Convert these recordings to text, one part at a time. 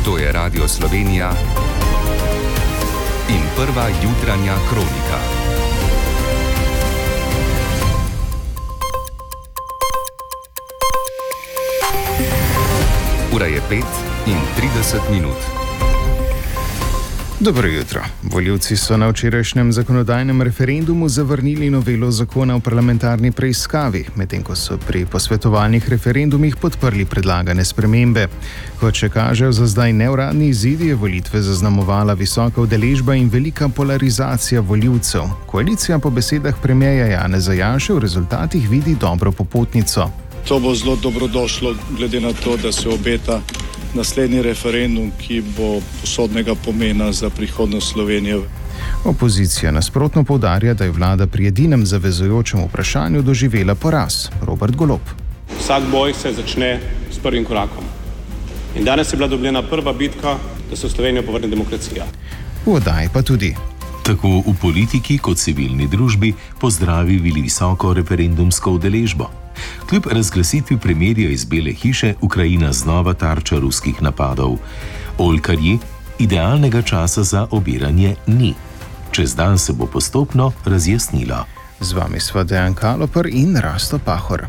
To je Radio Slovenija in prva jutranja kronika. Ura je 5:30. Dobro jutro. Volivci so na včerajšnjem zakonodajnem referendumu zavrnili novelo zakona o parlamentarni preiskavi, medtem ko so pri posvetovalnih referendumih podprli predlagane spremembe. Kot še kažejo za zdaj neuradni izidi, je volitve zaznamovala visoka udeležba in velika polarizacija volivcev. Koalicija po besedah premierja Janeza Janše v rezultatih vidi dobro popotnico. To bo zelo dobrodošlo, glede na to, da se obeta naslednji referendum, ki bo usodnega pomena za prihodnost Slovenije. Opozicija nasprotno poudarja, da je vlada pri edinem zavezujočem vprašanju doživela poraz. Robert Golob. Vsak boj se začne s prvim korakom. In danes je bila dobljena prva bitka, da se v Slovenijo povrne demokracija. V oddaji pa tudi. Tako v politiki kot civilni družbi pozdravili visoko referendumsko udeležbo. Kljub razglasitvi premirja iz Bele hiše, Ukrajina znova tarča ruskih napadov. Oljkarji, idealnega časa za obiranje ni. Čez dan se bo postopno razjasnilo. Z vami sva Dejan Kaloper in Rasto Pahor.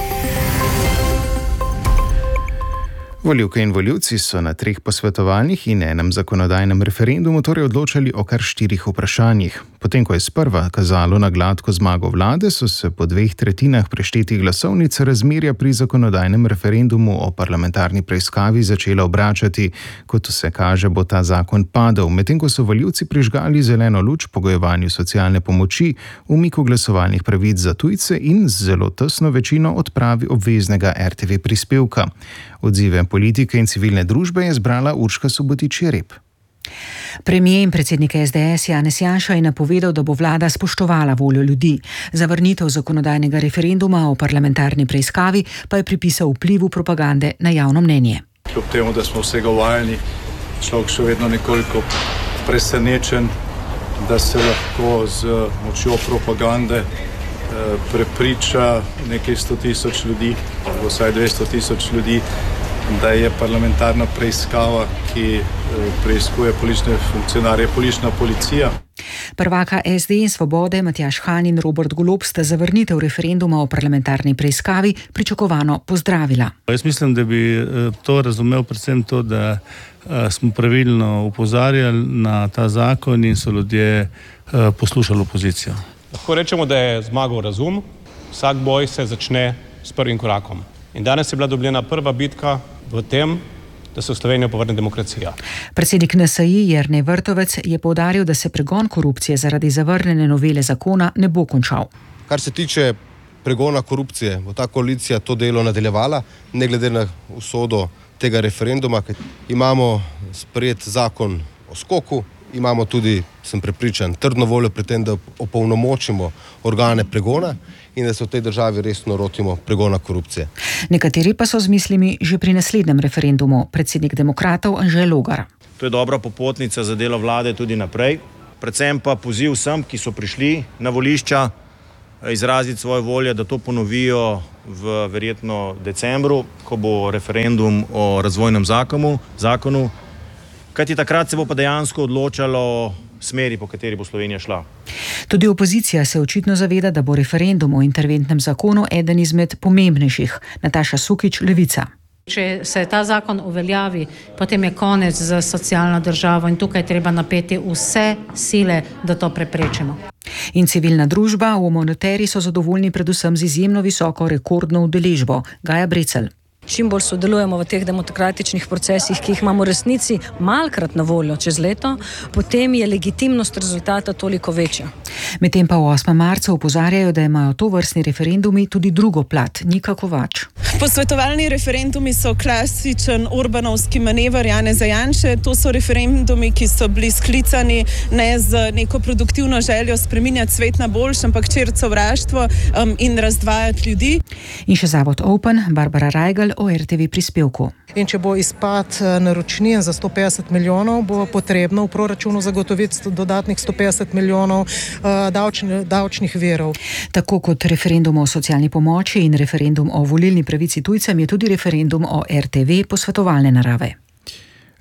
Volivke in volivci so na 3 posvetovalnih in enem zakonodajnem referendumu torej odločali o kar 4 vprašanjih. Potem, ko je sprva kazalo na gladko zmago vlade, so se po 2/3 preštetih glasovnic razmerja pri zakonodajnem referendumu o parlamentarni preiskavi začela obračati. Kot vse kaže, bo ta zakon padel, medtem ko so volivci prižgali zeleno luč pogojevanju socialne pomoči, umiku glasovalnih pravic za tujce in z zelo tesno večino odpravi obveznega RTV prispevka. Odzive politike in civilne družbe je zbrala Urška Subotič-Jereb. Premier in predsednik SDS Janez Janša je napovedal, da bo vlada spoštovala voljo ljudi. Zavrnitev zakonodajnega referenduma o parlamentarni preiskavi pa je pripisal vplivu propagande na javno mnenje. Kljub temu, da smo vsega vajeni, človek še vedno nekoliko presenečen, da se lahko z močjo propagande prepriča nekaj 100.000 ljudi, vsaj 200.000 ljudi, da je parlamentarna preiskava, ki preiskuje politične funkcionarje, politična policija. Prvaka SD in Svobode Matjaž Han in Robert Golob sta zavrnitev referenduma o parlamentarni preiskavi pričakovano pozdravila. Jaz mislim, da bi to razumel predvsem to, da smo pravilno upozarjali na ta zakon in so ljudje poslušali opozicijo. Lahko rečemo, da je zmagal razum, vsak boj se začne s prvim korakom. In danes je bila dobljena prva bitka v tem, da se v Slovenijo povrne demokracija. Predsednik NSi Jernej Vrtovec je poudaril, da se pregon korupcije zaradi zavrnjene novele zakona ne bo končal. Kar se tiče pregona korupcije, bo ta koalicija to delo nadaljevala, ne glede na usodo tega referenduma. Imamo sprejet zakon o skoku, imamo tudi, sem prepričan, trdno voljo pri tem, da opolnomočimo organe pregona in da se v tej državi resno lotimo pregona korupcije. Nekateri pa so z mislimi že pri naslednjem referendumu. Predsednik demokratov Anže Logar. To je dobra popotnica za delo vlade tudi naprej. Predvsem pa poziv vsem, ki so prišli na volišča, izraziti svojo voljo, da to ponovijo v verjetno decembru, ko bo referendum o razvojnem zakonu. Kajti takrat se bo pa dejansko odločalo o smeri, po kateri bo Slovenija šla. Tudi opozicija se očitno zaveda, da bo referendum o interventnem zakonu eden izmed pomembnejših. Nataša Sukič, Levica. Če se ta zakon uveljavi, potem je konec z socialno državo in tukaj treba napeti vse sile, da to preprečimo. In civilna družba v Monoteri so zadovoljni predvsem z izjemno visoko rekordno udeležbo. Gaja Brecelj. Čim bolj sodelujemo v teh demokratičnih procesih, ki jih imamo v resnici malkrat na voljo čez leto, potem je legitimnost rezultata toliko večja. Medtem pa v 8. marcu opozarjajo, da imajo tovrstni referendumi tudi drugo plat. Nika Kovač. Posvetovalni referendumi so klasičen Orbanovski manever Janeza Janše. To so referendumi, ki so bili sklicani ne z neko produktivno željo spreminjati svet na boljše, ampak črti sovraštvo in razdvajati ljudi. In še Zavod Open, Barbara Rajgal o RTV prispevku. In če bo izpad naročnin za 150 milijonov, bo potrebno v proračunu zagotoviti dodatnih 150 milijonov davčnih virov. Tako kot referendum o socialni pomoči in referendum o volilni pravici tujcem je tudi referendum o RTV posvetovalne narave.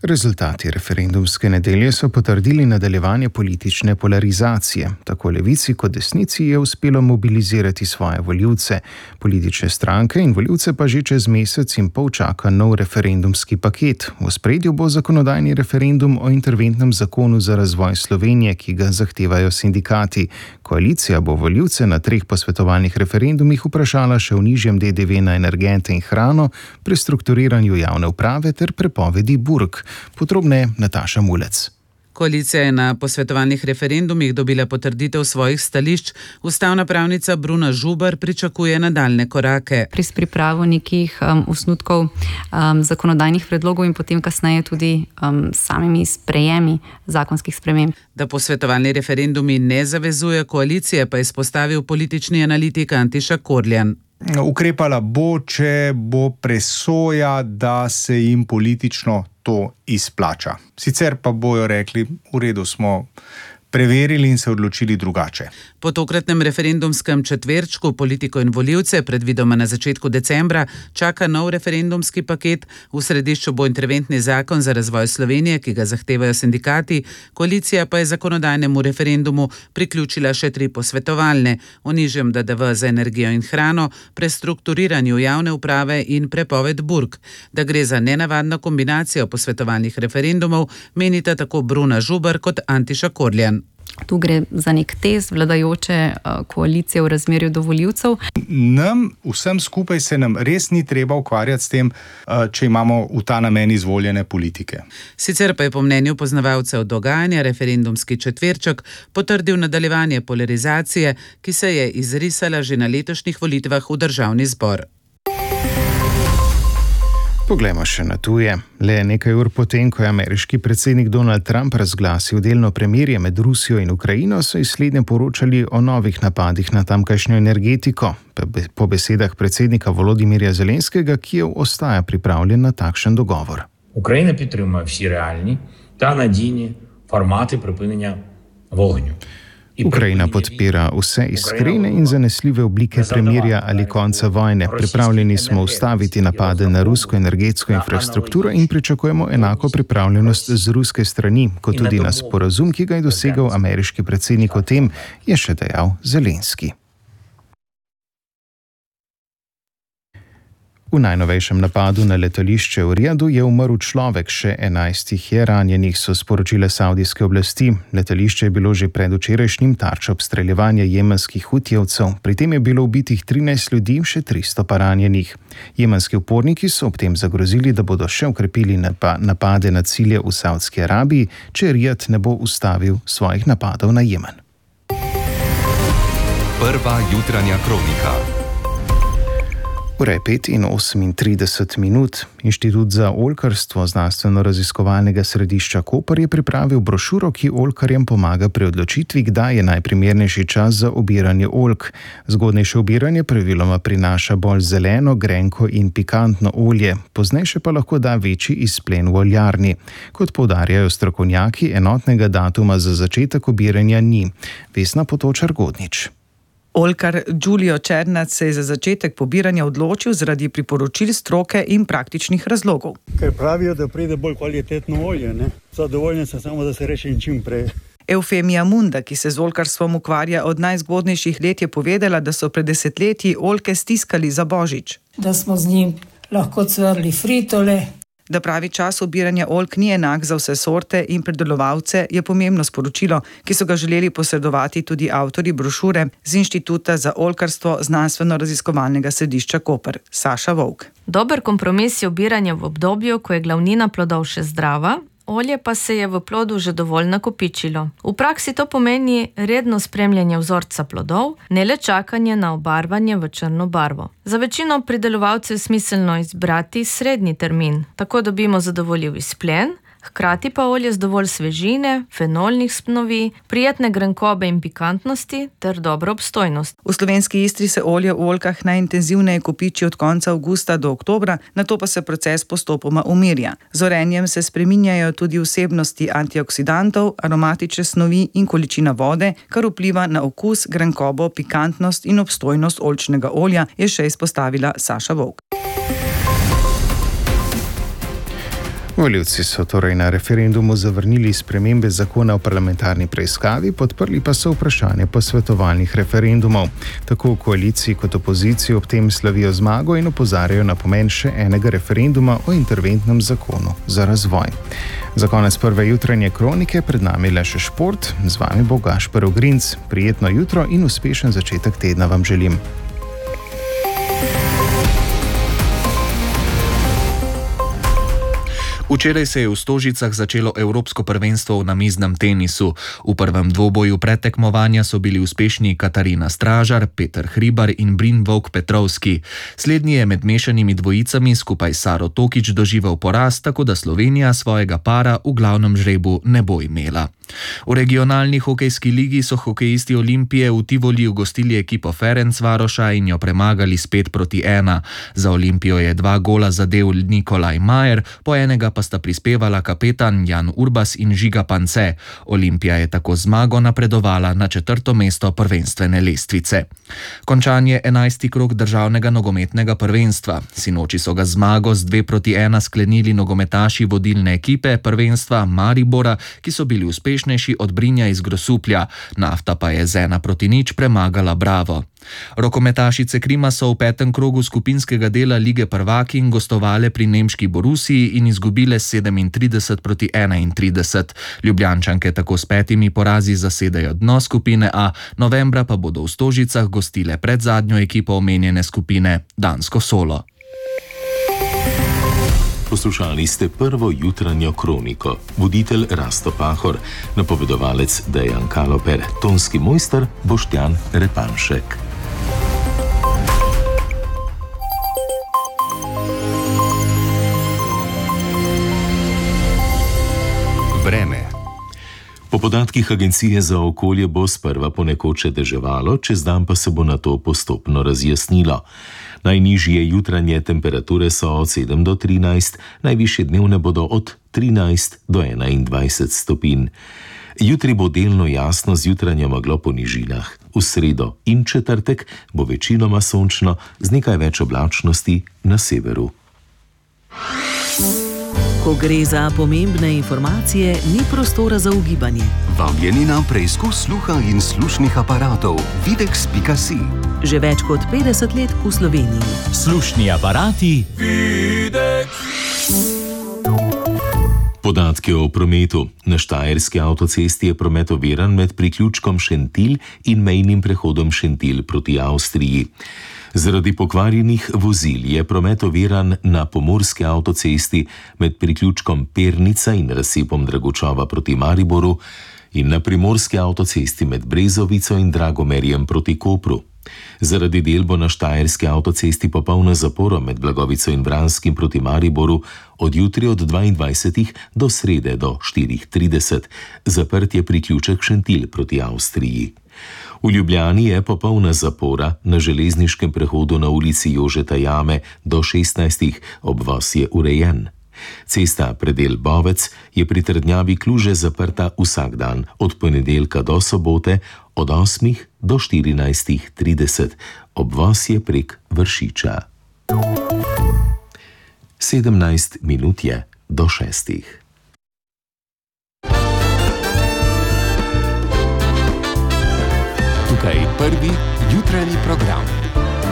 Rezultati referendumske nedelje so potrdili nadaljevanje politične polarizacije. Tako levici kot desnici je uspelo mobilizirati svoje volivce. Politične stranke in volivce pa že čez mesec in pol čaka nov referendumski paket. V ospredju bo zakonodajni referendum o interventnem zakonu za razvoj Slovenije, ki ga zahtevajo sindikati. Koalicija bo volivce na 3 posvetovalnih referendumih vprašala še o nižjem DDV na energente in hrano, prestrukturiranju javne uprave ter prepovedi burg. Podrobneje Nataša Mulec. Koalicija je na posvetovalnih referendumih dobila potrditev svojih stališč. Ustavna pravnica Bruna Žubar pričakuje nadaljne korake. Pri pripravi nekih osnutkov zakonodajnih predlogov in potem kasneje tudi samimi sprejemi zakonskih sprememb. Da posvetovalni referendumi ne zavezuje koalicije, pa je izpostavil politični analitik Antiša Korljan. Ukrepala bo, če bo presoja, da se jim politično to izplača. Sicer pa bojo rekli, v redu, smo preverili in se odločili drugače. Po tokratnem referendumskem četverčku politiko in volivce, predvidoma na začetku decembra, čaka nov referendumski paket. V središču bo interventni zakon za razvoj Slovenije, ki ga zahtevajo sindikati. Koalicija pa je zakonodajnemu referendumu priključila še 3 posvetovalne: o nižjem DDV za energijo in hrano, prestrukturiranju javne uprave in prepoved burg. Da gre za nenavadno kombinacijo posvetovalnih referendumov, menita tako Bruna Žubar kot Antiša Korljan. Tu gre za nek test vladajoče koalicije v razmerju do volivcev. Nam, vsem skupaj se nam res ni treba ukvarjati s tem, če imamo v ta namen izvoljene politike. Sicer pa je po mnenju poznavalcev dogajanja referendumski četverček potrdil nadaljevanje polarizacije, ki se je izrisala že na letošnjih volitvah v Državni zbor. Poglejmo še na tuje. Le nekaj ur potem, ko je ameriški predsednik Donald Trump razglasil delno premirje med Rusijo in Ukrajino, so izslednje poročali o novih napadih na tamkajšnjo energetiko. Po besedah predsednika Volodimirja Zelenskega, Kijev ostaja pripravljen na takšen dogovor. Ukrajina підтримує всі реальні та надійні формати припинення вогню. Ukrajina podpira vse iskrene in zanesljive oblike premirja ali konca vojne. Pripravljeni smo ustaviti napade na rusko energetsko infrastrukturo in pričakujemo enako pripravljenost z ruske strani, kot tudi na sporazum, ki ga je dosegal ameriški predsednik o tem, je še dejal Zelenski. V najnovejšem napadu na letališče v Rijadu je umrl človek, še 11 je ranjenih, so sporočile savdijske oblasti. Letališče je bilo že predvčerajšnjim tarča obstreljevanja jemenskih hutijevcev. Pri tem je bilo ubitih 13 ljudi, še 300 pa ranjenih. Jemenski uporniki so ob tem zagrozili, da bodo še ukrepili napade na cilje v Savdski Arabiji, če Rijad ne bo ustavil svojih napadov na Jemen. Prva jutranja kronika. Ura je 5:38. Inštitut za oljkarstvo Znanstveno-raziskovalnega središča Koper je pripravil brošuro, ki oljkarjem pomaga pri odločitvi, kdaj je najprimernejši čas za obiranje oljk. Zgodnejše obiranje praviloma prinaša bolj zeleno, grenko in pikantno olje, poznejše pa lahko da večji izplen v oljarni. Kot poudarjajo strokovnjaki, enotnega datuma za začetek obiranja ni. Vesna Potočar-Godnič. Oljkar Giulio Černac se je za začetek pobiranja odločil zaradi priporočil stroke in praktičnih razlogov. Ker pravijo, da pride bolj kvalitetno olje, ne? Zadovoljen sem samo, da se reši čim prej. Eufemija Munda, ki se z oljkarstvom ukvarja od najzgodnejših let, je povedala, da so pred desetletji oljke stiskali za božič. Da smo z njim lahko cvrli fritole. Da pravi čas obiranja oljk ni enak za vse sorte in predelovalce, je pomembno sporočilo, ki so ga želeli posredovati tudi avtorji brošure z Inštituta za oljkarstvo Znanstveno-raziskovalnega središča Koper, Saša Vovk. Dober kompromis je obiranje v obdobju, ko je glavnina plodov še zdrava, olje pa se je v plodu že dovolj nakopičilo. V praksi to pomeni redno spremljanje vzorca plodov, ne le čakanje na obarvanje v črno barvo. Za večino pridelovalcev je smiselno izbrati srednji termin, tako dobimo zadovoljiv izplen, hkrati pa olje z dovolj svežine, fenolnih snovi, prijetne grenkobe in pikantnosti ter dobro obstojnost. V slovenski Istri se olje v oljkah najintenzivneje kopiči od konca avgusta do oktobra, nato pa se proces postopoma umirja. Z orenjem se spreminjajo tudi vsebnosti antioksidantov, aromatične snovi in količina vode, kar vpliva na okus, grenkobo, pikantnost in obstojnost oljčnega olja, je še izpostavila Saša Vovk. Volivci so torej na referendumu zavrnili spremembe zakona o parlamentarni preiskavi, podprli pa so vprašanje posvetovalnih referendumov. Tako v koaliciji kot opoziciji ob tem slavijo zmago in opozarjajo na pomen še enega referenduma o interventnem zakonu za razvoj. Za konec prve jutranje kronike pred nami le še šport. Z vami bo Gašper Ogrinc. Prijetno jutro in uspešen začetek tedna vam želim. Včeraj se je v Stožicah začelo Evropsko prvenstvo v namiznem tenisu. V prvem dvoboju predtekmovanja so bili uspešni Katarina Stražar, Peter Hribar in Brynvolk Petrovski. Slednji je med mešanimi dvojicami skupaj s Saro Tokič doživel poraz, tako da Slovenija svojega para v glavnem žrebu ne bo imela. V regionalni hokejski ligi so hokejisti Olimpije v Tivoliju gostili ekipo Ferencvaroša in jo premagali s 5-1. Za Olimpijo je 2 gola zadel Nikolaj Majer, po enega pa sta prispevala kapetan Jan Urbas in Žiga Pance. Olimpija je tako zmago napredovala na 4. mesto prvenstvene lestvice. Končan je 11. krog državnega nogometnega prvenstva. Sinoči so ga zmago z 2-1 sklenili nogometaši vodilne ekipe prvenstva Maribora, ki so bili uspešnejši od Brinja iz Grosuplja. Nafta pa je z 1-0 premagala Bravo. Rokometašice Krima so v 5. krogu skupinskega dela Lige prvakinj gostovale pri nemški Borussiji in izgubile 37-31. Ljubljančanke tako s 5 porazi zasedajo dno skupine A, novembra pa bodo v Stožicah gostile predzadnjo ekipo omenjene skupine, dansko Solo. Poslušali ste prvo jutranjo kroniko. Voditelj Rasto Pahor, napovedovalec Dejan Kaloper, tonski mojster Boštjan Repanšek. Vreme. Po podatkih Agencije za okolje bo sprva ponekoč deževalo, čez dan pa se bo nato postopno razjasnilo. Najnižje jutranje temperature so od 7 do 13, najvišje dnevne bodo od 13 do 21 stopinj. Jutri bo delno jasno z jutranjo meglo po nižinah. V sredo in četrtek bo večinoma sončno z nekaj več oblačnosti na severu. Ko gre za pomembne informacije, ni prostora za ugibanje. Vabljeni na preizkus sluha in slušnih aparatov Videx.si. Že več kot 50 let v Sloveniji. Slušni aparati Videx. Podatke o prometu. Na Štajerski avtocesti je promet oviran med priključkom Šentilj in mejnim prehodom Šentilj proti Avstriji. Zaradi pokvarjenih vozil je promet oviran na Pomurski avtocesti med priključkom Pernica in razcepom Dragočova proti Mariboru in na Primorski avtocesti med Brezovico in Dragomerjem proti Kopru. Zaradi del bo na Štajerski avtocesti popolna zapora med Blagovico in Vranskim proti Mariboru od jutri od 22. do srede do 4:30. Zaprt je priključek Šentilj proti Avstriji. V Ljubljani je popolna zapora na železniškem prehodu na ulici Jožeta Jame do 16. Obvoz je urejen. Cesta predel Bovec je pri trdnjavi Kluže zaprta vsak dan, od ponedeljka do sobote od 8. do 14:30. Obvoz je prek Vršiča. 17 minut je do 6. Tukaj prvi jutranji program.